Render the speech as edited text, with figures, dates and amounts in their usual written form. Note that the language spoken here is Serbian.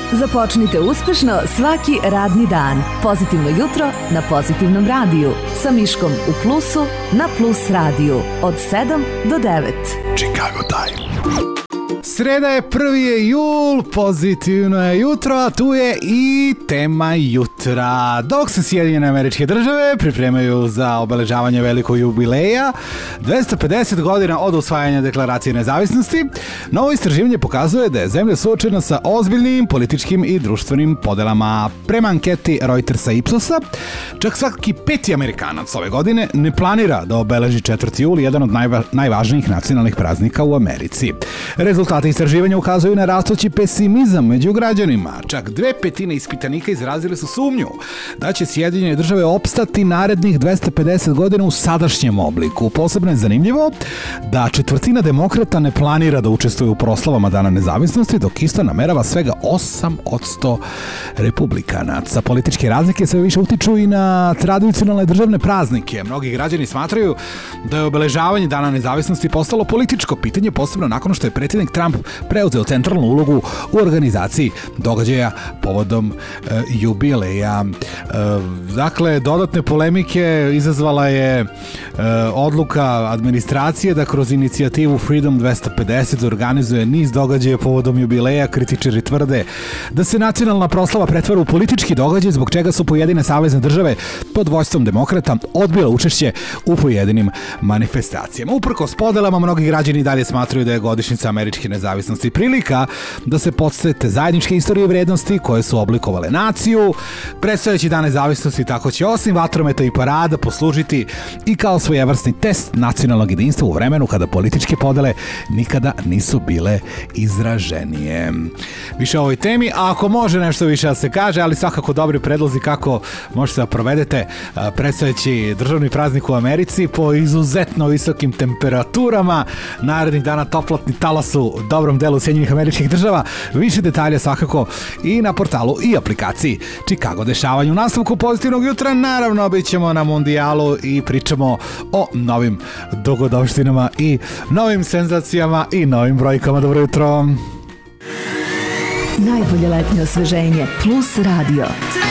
Započnite uspešno svaki radni dan. Pozitivno jutro na Pozitivnom radiju. Sa Miškom u Plusu na Plus radiju. Od 7 do 9. Chicago Time. Sreda je 1. jul, pozitivno je jutro, a tu je i tema jutra. Dok se Sjedinjene Američke Države pripremaju za obeležavanje velikog jubileja, 250 godina od usvajanja Deklaracije nezavisnosti, novo istraživanje pokazuje da je zemlja suočena sa ozbiljnim političkim i društvenim podelama. Prema anketi Reutersa i Ipsosa, čak svaki 5. Amerikanac ove godine ne planira da obeleži 4. jul, jedan od najvažnijih nacionalnih praznika u Americi. Rezultati istraživanja ukazuju na rastući pesimizam među građanima. Čak 2/5 ispitanika izrazili su sumnju da će Sjedinjene Države opstati narednih 250 godina u sadašnjem obliku. Posebno je zanimljivo da 1/4 demokrata ne planira da učestvuje u proslavama Dana nezavisnosti, dok isto namerava svega 8% republikanaca. Političke razlike sve više utiču i na tradicionalne državne praznike. Mnogi građani smatraju da je obeležavanje Dana nezavisnosti postalo političko pitanje, posebno nakon što je predsjednik Trump preuzeo centralnu ulogu u organizaciji događaja povodom jubileja. Dakle, dodatne polemike izazvala je odluka administracije da kroz inicijativu Freedom 250 organizuje niz događaja povodom jubileja. Kritičari tvrde da se nacionalna proslava pretvara u politički događaj, zbog čega su pojedine savezne države pod vođstvom demokrata odbile učešće u pojedinim manifestacijama. Uprkos podelama, mnogi građani dalje smatraju da je godišnjica američke nezavisnosti prilika da se podsete zajedničke istorije i vrednosti koje su oblikovale naciju. Predstojeći Dan nezavisnosti tako će osim vatrometa i parada poslužiti i kao svojevrsni test nacionalnog jedinstva u vremenu kada političke podele nikada nisu bile izraženije. Više o ovoj temi, a ako može nešto više da se kaže, ali svakako dobri predlozi kako možete da provedete predstojeći državni praznik u Americi po izuzetno visokim temperaturama. Narednih dana toplatni talas u dobrom delu Sjedinjenih Američkih Država. Više detalja svakako i na portalu i aplikaciji Chicago dešavanja. U nastavku pozitivnog jutra naravno bit ćemo na mundijalu i pričamo o novim dogodovštinama i novim senzacijama i novim brojkama. Dobro jutro! Najbolje letnje osveženje Plus radio.